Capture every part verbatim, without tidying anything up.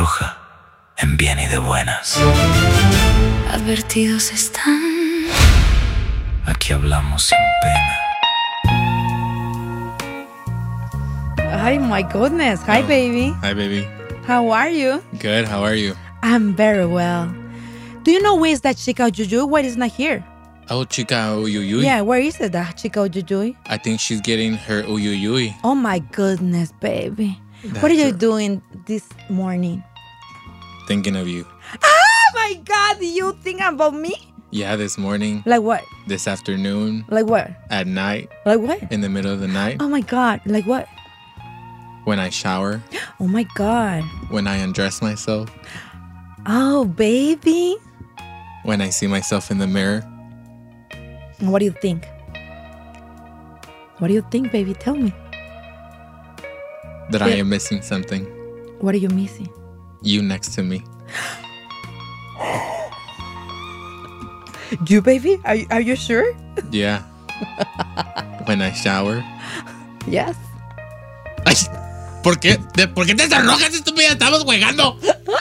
roja, en bien y de buenas. Advertidos están. Aquí hablamos sin pena. Hi, my goodness. Hi, Oh. baby. Hi, baby. How are you? Good. How are you? I'm very well. Do you know where is that Chica Ujuyuy? Why is not here? Oh, chica uyuyuy. Yeah, where is it, that Chica Ujuyuy? I think she's getting her uyuyuy. Oh my goodness, baby. That's What are you her. doing this morning? Thinking of you. Oh my God, you think about me? Yeah, this morning, Like what? this afternoon, Like what? at night, Like what? in the middle of the night, Oh my God, like what? when I shower, Oh my God. when I undress myself, Oh, baby. when I see myself in the mirror. What do you think? What do you think, baby? Tell me. That I Yeah. am missing something. What are you missing? You next to me. You, baby? Are, are you sure? Yeah. When I shower. Yes. Ay, ¿por qué? ¿De- ¿Por qué te arrojas, estúpida? Estamos jugando.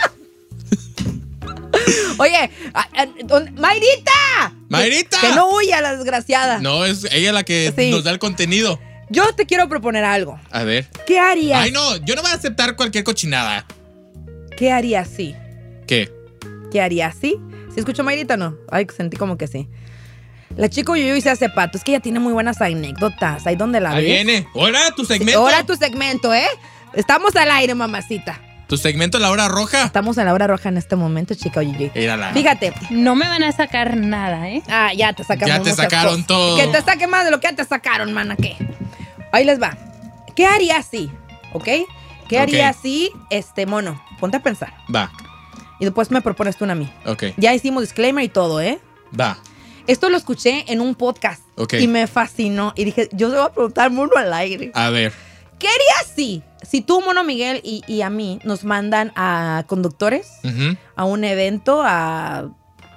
Oye, a- a- don- ¡Mayrita! ¡Mayrita! Que no huya la desgraciada. No, es ella la que Sí. nos da el contenido. Yo te quiero proponer algo. A ver. ¿Qué harías? Ay, no, yo no voy a aceptar cualquier cochinada. ¿Qué harías sí? ¿Qué? ¿Qué harías sí? ¿Sí escuchó Mayrita o no? Ay, sentí como que sí. La chica Uyuyuy se hace pato. Es que ella tiene muy buenas anécdotas. Ahí donde la Ahí ves. viene. Hola, tu segmento. Ahora tu segmento, ¿eh? Estamos al aire, mamacita. Tu segmento, la hora roja. Estamos en la hora roja en este momento, chica Uyuyuy. Mírala. Fíjate. No me van a sacar nada, ¿eh? Ah, ya te sacamos Ya te muchas sacaron cosas. todo. Que te saque más de lo que ya te sacaron, mana, ¿qué? Ahí les va. ¿Qué haría si? ¿Ok? ¿Qué haría Ok. si, este, mono? Ponte a pensar. Va, Y después me propones tú una a mí. ok. Ya hicimos disclaimer y todo, ¿eh? Va. Esto lo escuché en un podcast. Ok. Y me fascinó. Y dije, yo te voy a preguntar mono al aire. A ver. ¿Qué haría si? Si tú, mono Miguel, y, y a mí nos mandan a conductores Ujú. a un evento a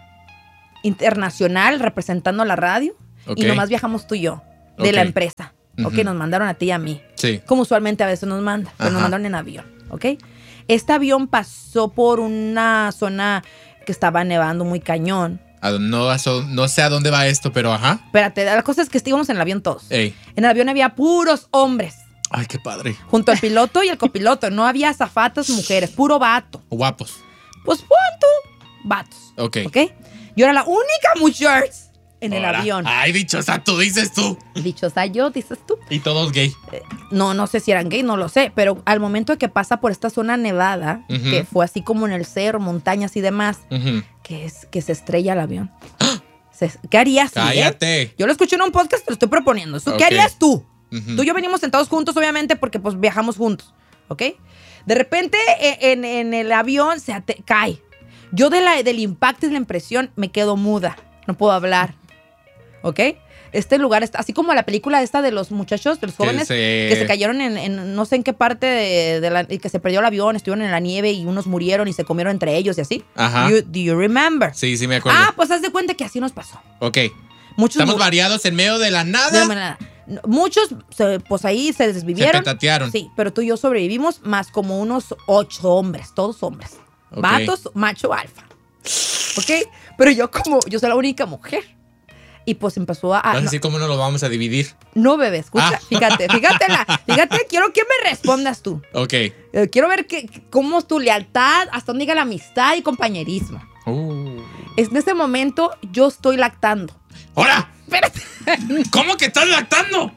internacional representando la radio Ok. y nomás viajamos tú y yo de Ok. la empresa. Ok, Ujú. nos mandaron a ti y a mí. Sí. Como usualmente a veces nos mandan, pero nos Ajá. mandaron en avión. Ok. Este avión pasó por una zona que estaba nevando muy cañón. A- No, so- no sé a dónde va esto, pero ajá. Espérate, la cosa es que estábamos en el avión todos. Ey. En el avión había puros hombres. Ay, qué padre. Junto al piloto y el copiloto. No había azafatas mujeres, puro vato. Guapos. Pues pon tú, vatos. Ok. ¿Ok? Yo era la única mujer en el Ahora. avión. Ay, dichosa, tú dices tú. Dichosa yo, dices tú. Y todos gay. No, no sé si eran gay, no lo sé. Pero al momento de que pasa por esta zona nevada, Ujú. que fue así como en el cerro, montañas y demás, Ujú. que es que se estrella el avión. Se- ¿Qué harías tú? eh? Cállate. Yo lo escuché en un podcast, te lo estoy proponiendo. ¿Qué Ok. harías tú? Ujú. Tú y yo venimos sentados juntos, obviamente, porque pues viajamos juntos, ¿ok? De repente e- en, en el avión se ate- cae. Yo de la, del impacto y de la impresión me quedo muda, no puedo hablar, ¿ok? Este lugar está, así como la película esta de los muchachos, de los Que jóvenes, se- que se cayeron en, en no sé en qué parte de, de la, y que se perdió el avión, estuvieron en la nieve y unos murieron y se comieron entre ellos y así. Ajá. You- do you remember? Sí, sí me acuerdo. Ah, pues haz de cuenta que así nos pasó. Ok. Muchos Estamos mu- variados en medio de la de nada. la manera- no, Muchos, se- pues ahí se desvivieron. Se petatearon. Sí, pero tú y yo sobrevivimos más como unos ocho hombres, todos hombres. Ok. Vatos, macho, alfa. ¿Ok? Pero yo como, yo soy la única mujer. Y pues empezó a... a- Vas a no, decir cómo no lo vamos a dividir. no, bebé, escucha, Ah. fíjate, fíjate, la, fíjate, quiero que me respondas tú. Ok. Eh, quiero ver que, cómo es tu lealtad, hasta dónde llega la amistad y compañerismo. Uh. En ese momento yo estoy lactando. ¡Hola! Espérate, ¿Cómo que estás lactando?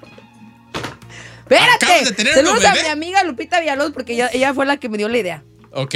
espérate. Acabas de tener Saludos un a bebé. mi amiga Lupita Villalobos porque ella, ella fue la que me dio la idea. Ok.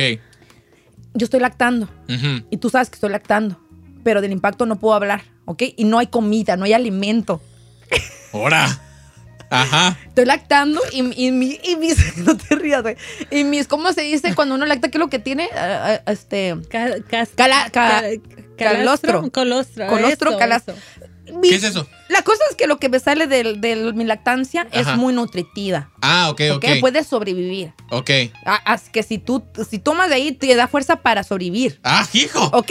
Yo estoy lactando. Ujú. Y tú sabes que estoy lactando. Pero del impacto no puedo hablar, ¿ok? Y no hay comida, no hay alimento. ¡Hora! Ajá. Estoy lactando y, y, mi- y mis... No te rías, güey. Y mis... ¿Cómo se dice cuando uno lacta? ¿Qué es lo que tiene? Ah, ah, este... Ca- cas- Cala- ca- ca- calostro. Colostro. Colostro, eso, calastro. eso. Mi- ¿Qué es eso? La cosa es que lo que me sale de, de mi lactancia Ajá. es muy nutritiva. Ah, ok, ok. ¿Ok? Puedes sobrevivir. Ok. Ah, así que si tú si tomas de ahí, te da fuerza para sobrevivir. ¡Ah, hijo! ¿Ok?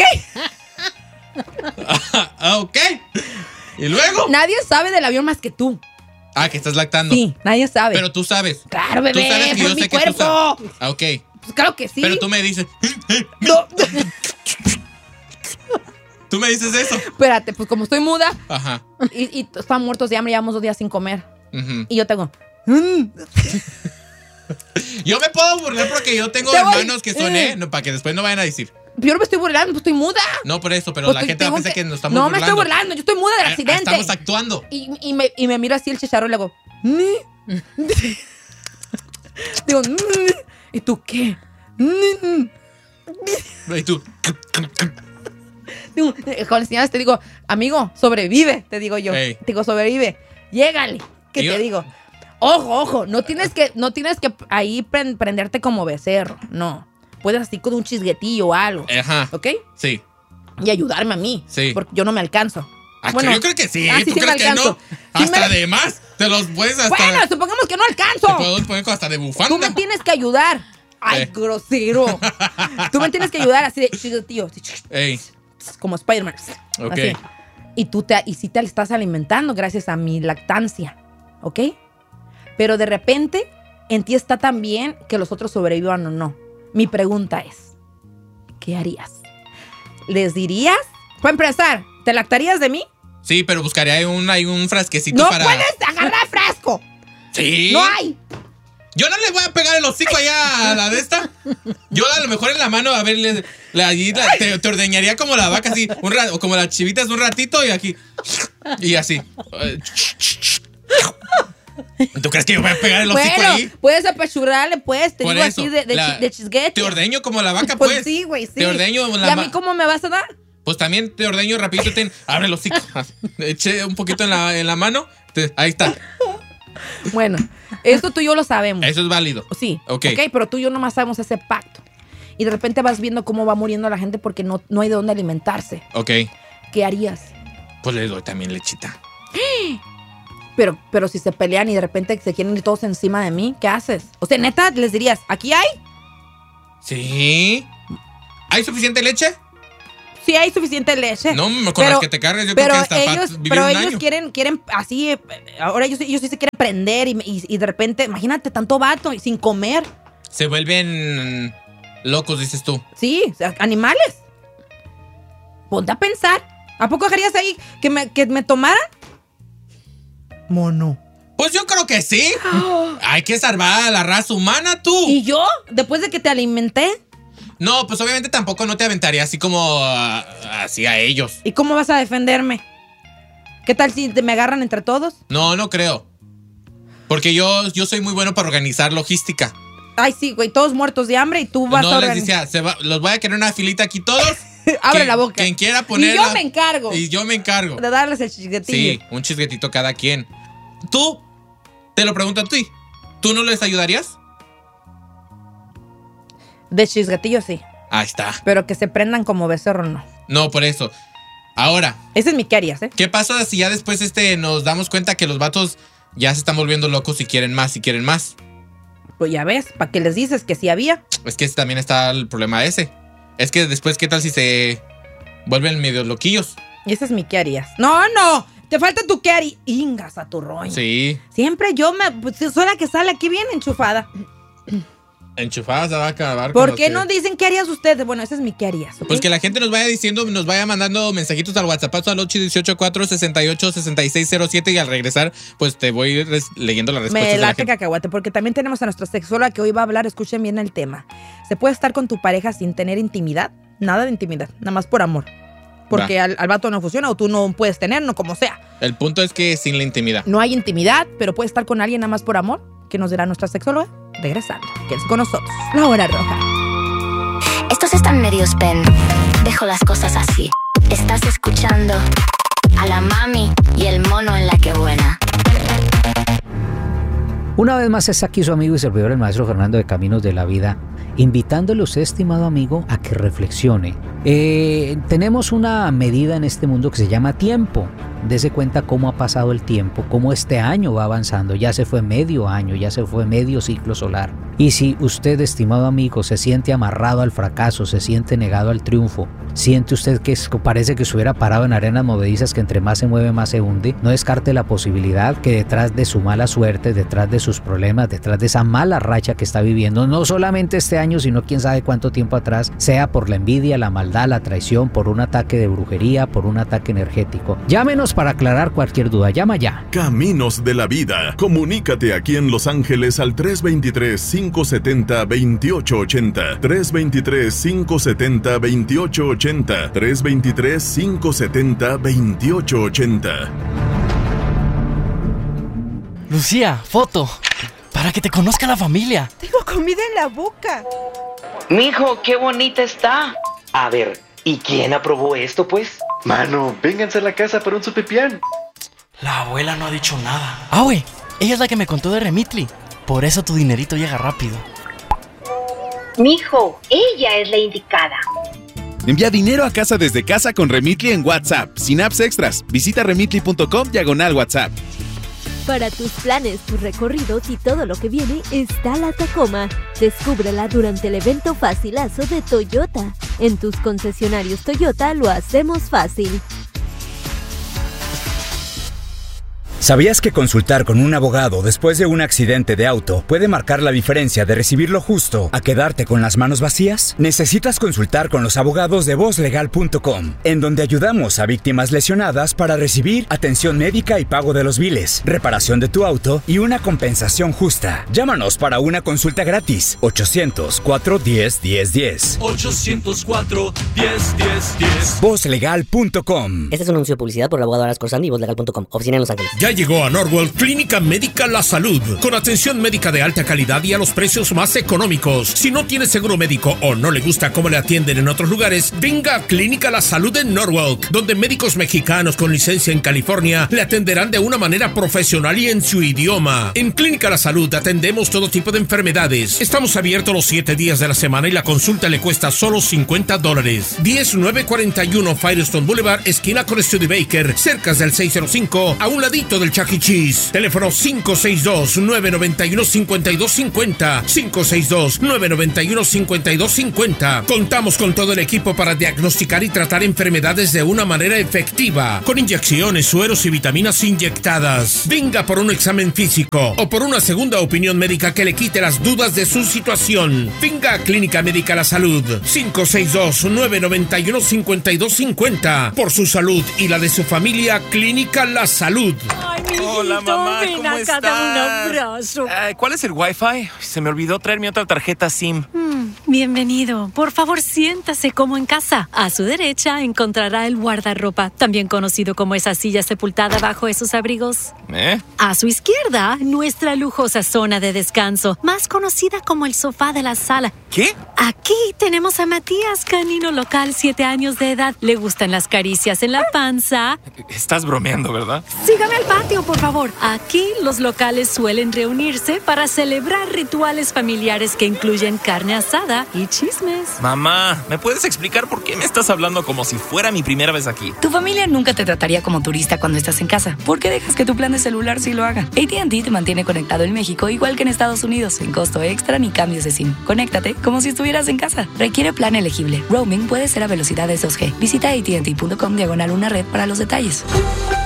Ah, ok. ¿Y luego? Nadie sabe del avión más que tú. Ah, que estás lactando. Sí, nadie sabe. Pero tú sabes. Claro, Tú bebé, sabes que por yo mi sé que tú cuerpo. sabes. Ah, ok. Pues claro que sí. Pero tú me dices. No. Tú me dices eso. Espérate, pues como estoy muda Ajá. y, y están muertos de hambre, llevamos dos días sin comer. Uh-huh. Y yo tengo. Mm. Yo me puedo burlar porque yo tengo Te voy- hermanos que son, ¿eh? No, para que después no vayan a decir. Yo no me estoy burlando, pues estoy muda. No por eso, pero Pues la te- gente va a tengo pensar que, que- nos estamos No burlando. me estoy burlando, yo estoy muda del Eh, accidente. Estamos actuando. Y, y, me, y me miro así el chicharro y le hago. "Mm". Digo, "Mm". ¿Y tú qué? "Mm". Y tú. Digo, con las señales te digo, amigo, sobrevive, te digo yo. Ey. Te digo, sobrevive. Llégale. ¿Qué Y te yo- digo? Ojo, ojo, no tienes que, no tienes que ahí pre- prenderte como becerro. No. Puedes así con un chisguetillo o algo. Ajá. ¿Ok? Sí. Y ayudarme a mí. Sí. Porque yo no me alcanzo. Ah, yo creo que sí. ah, sí, ¿Tú sí me crees que alcanzo. no? Sí Hasta me- de más. Te los puedes hasta. Bueno, supongamos que no alcanzo. Te puedo poner hasta de bufanda. Tú me tienes que ayudar. Ay, Eh. grosero. Tú me tienes que ayudar así de chisguetillo. así, Ey. como Spider-Man. Ok. Así. Y tú te, y sí te estás alimentando gracias a mi lactancia. ¿Ok? Pero de repente, en ti está también que los otros sobrevivan o no. Mi pregunta es, ¿qué harías? ¿Les dirías? Para empezar, ¿te lactarías de mí? Sí, pero buscaré ahí un, ahí un frasquecito No para. puedes agarrar frasco. Sí. No hay. Yo no le voy a pegar el hocico allá a la de esta. Yo a lo mejor en la mano, a ver, le- la, allí la- te, te ordeñaría como la vaca así, un ra- o como las chivitas un ratito y aquí. Y así. ¿Tú crees que yo voy a pegar el hocico Bueno, ahí? puedes apachurrarle, pues, te Por digo eso, así de, de, la- chi- de chisguete. Te ordeño como la vaca, Pues pues. sí, güey, sí. Te ordeño la ¿Y a ma- mí cómo me vas a dar? Pues también te ordeño rapidito, ten, abre el hocico. Eché un poquito en la, en la mano. te- ahí está. Bueno, esto tú y yo lo sabemos. Eso es válido. Sí, Ok. ok, pero tú y yo nomás sabemos ese pacto. Y de repente vas viendo cómo va muriendo la gente porque no, no hay de dónde alimentarse. Ok. ¿Qué harías? Pues le doy también lechita. Pero, pero si se pelean y de repente se quieren ir todos encima de mí, ¿qué haces? O sea, neta, les dirías, ¿aquí hay? Sí. ¿Hay suficiente leche? Sí hay suficiente leche. No, con Pero- las que te cargues, yo pero creo que hasta ellos, para vivir pero un ellos año. quieren, quieren así, eh, ahora ellos, ellos sí se quieren prender y, y- y de repente, imagínate, tanto vato y sin comer. Se vuelven locos, dices tú. Sí, o sea, animales. Ponte a pensar. ¿A poco dejarías ahí que me, que me tomaran? Mono. Pues yo creo que sí. Hay que salvar a la raza humana, tú. ¿Y yo? Después de que te alimenté. No, pues obviamente tampoco no te aventaría así como ah, así a ellos. ¿Y cómo vas a defenderme? ¿Qué tal si te me agarran entre todos? No, no creo. Porque yo, yo soy muy bueno para organizar logística. Ay, sí, güey, todos muertos de hambre y tú vas No a les organizar. decía, se va- los voy a querer una filita aquí todos. Abre Quien- la boca. Quien quiera Y ponerla. yo me encargo Y yo me encargo. de darles el chiquetillo. Sí, un chisguetito cada quien. Tú, te lo pregunto a ti. ¿Tú no les ayudarías? De chisguetillo sí. Ahí está. Pero que se prendan como becerro no. No, por eso. Ahora, Ese es mi qué harías, ¿eh? ¿qué pasa si ya después este, nos damos cuenta que los vatos ya se están volviendo locos y quieren más y quieren más? Pues ya ves, ¿para qué les dices que sí había? Es que también está el problema ese. Es que después, ¿qué tal si se vuelven medio loquillos? Ese es mi qué harías. No, no. Te falta tu qué harías. Ingas a tu roña. Sí. Siempre yo me. Pues, soy la que sale aquí bien enchufada. Enchufadas se va a acabar. ¿Por con qué los no que- dicen qué harías ustedes? Bueno, ese es mi qué harías. ¿ok? Pues que la gente nos vaya diciendo, nos vaya mandando mensajitos al WhatsApp al ocho uno cuatro, seis ocho, seis seis cero siete y al regresar, pues te voy res- leyendo las respuestas Me de la late gente. cacahuate, porque también tenemos a nuestra sexóloga que hoy va a hablar. Escuchen bien el tema. ¿Se puede estar con tu pareja sin tener intimidad? Nada de intimidad, nada más por amor. Porque al, al vato no funciona o tú no puedes tener, no como sea. El punto es que sin la intimidad. No hay intimidad, pero puedes estar con alguien nada más por amor. ¿Qué nos dirá nuestra sexóloga? Regresando. Quédense con nosotros. La hora roja. Estos están medios pen. Dejo las cosas así. Estás escuchando a la mami y el mono en la que buena. Una vez más está aquí su amigo y servidor el maestro Fernando de Caminos de la Vida, invitándole a usted, estimado amigo, a que reflexione Eh, tenemos una medida en este mundo que se llama tiempo. Dese cuenta cómo ha pasado el tiempo, cómo este año va avanzando. Ya se fue medio año, ya se fue medio ciclo solar. Y si usted, estimado amigo, se siente amarrado al fracaso, se siente negado al triunfo, siente usted que es, parece que estuviera parado en arenas movedizas que entre más se mueve más se hunde, no descarte la posibilidad que detrás de su mala suerte, detrás de sus problemas, detrás de esa mala racha que está viviendo, no solamente este año, sino quién sabe cuánto tiempo atrás, sea por la envidia, la maldad, la traición, por un ataque de brujería, por un ataque energético. Llámenos para aclarar cualquier duda. Llama ya. Caminos de la Vida. Comunícate aquí en Los Ángeles al tres dos tres, cinco siete cero, dos ocho ocho cero. tres dos tres, cinco siete cero, dos ocho ocho cero. tres dos tres, cinco siete cero, dos ocho ocho cero. Lucía, foto. Para que te conozca la familia. Tengo comida en la boca. Mijo, qué bonita está. A ver, ¿y quién aprobó esto, pues? Mano, vénganse a la casa para un sopepián. La abuela no ha dicho nada. Ah, güey, ella es la que me contó de Remitly. Por eso tu dinerito llega rápido. Mijo, ella es la indicada. Envía dinero a casa desde casa con Remitly en WhatsApp, sin apps extras. Visita remitly punto com diagonal WhatsApp. Para tus planes, tus recorridos y todo lo que viene está la Tacoma. Descúbrela durante el evento Facilazo de Toyota. En tus concesionarios Toyota lo hacemos fácil. ¿Sabías que consultar con un abogado después de un accidente de auto puede marcar la diferencia de recibir lo justo a quedarte con las manos vacías? Necesitas consultar con los abogados de voz legal punto com, en donde ayudamos a víctimas lesionadas para recibir atención médica y pago de los biles, reparación de tu auto y una compensación justa. Llámanos para una consulta gratis. ochocientos cuatro, diez, diez, diez. ochocientos cuatro, diez, diez, diez. voz legal punto com. Este es un anuncio de publicidad por el abogado Aras Corsani y voz legal punto com. Oficina en Los Ángeles. Ya llegó a Norwell Clínica Médica La Salud, con atención médica de alta calidad y a los precios más económicos. Si no tiene seguro médico o no le gusta cómo le atienden en otros lugares, venga a Clínica La Salud en Norwalk, donde médicos mexicanos con licencia en California le atenderán de una manera profesional y en su idioma. En Clínica La Salud atendemos todo tipo de enfermedades. Estamos abiertos los siete días de la semana y la consulta le cuesta solo cincuenta dólares. diez mil novecientos cuarenta y uno Firestone Boulevard, esquina con Studebaker, cerca del seiscientos cinco, a un ladito del Chuck E. Cheese. Teléfono cinco seis dos, nueve nueve uno, cinco dos cinco cero. cinco seis dos, nueve nueve uno, cinco dos cinco cero. Contamos con todo el equipo para diagnosticar y tratar enfermedades de una manera efectiva, con inyecciones, sueros y vitaminas inyectadas. Venga por un examen físico o por una segunda opinión médica que le quite las dudas de su situación. Venga a Clínica Médica La Salud. cinco seis dos, nueve nueve uno, cinco dos cinco cero. Por su salud y la de su familia, Clínica La Salud. Ay, hola, mamá, ven ¿cómo acá, estás? dame un abrazo. Eh, ¿Cuál es el Wi-Fi? Se me olvidó traer mi otra tarjeta SIM. Mm, bienvenido. Por favor, siéntase como en casa. A su derecha encontrará el guardarropa, también conocido como esa silla sepultada bajo esos abrigos. ¿Eh? A su izquierda, nuestra lujosa zona de descanso, más conocida como el sofá de la sala. ¿Qué? Aquí tenemos a Matías, canino local, siete años de edad. Le gustan las caricias en la panza. Estás bromeando, ¿verdad? Sígame al patio, por favor. Aquí los locales suelen reunirse para celebrar rituales familiares que incluyen carne asada y chismes. Mamá, ¿me puedes explicar por qué me estás hablando como si fuera mi primera vez aquí? Tu familia nunca te trataría como turista cuando estás en casa. ¿Por qué dejas que tu plan de celular sí lo haga? A T and T te mantiene conectado en México igual que en Estados Unidos, sin costo extra ni cambios de SIM. Conéctate como si estuvieras en casa. Requiere plan elegible. Roaming puede ser a velocidades dos G. Visita A T and T punto com diagonal una red para los detalles.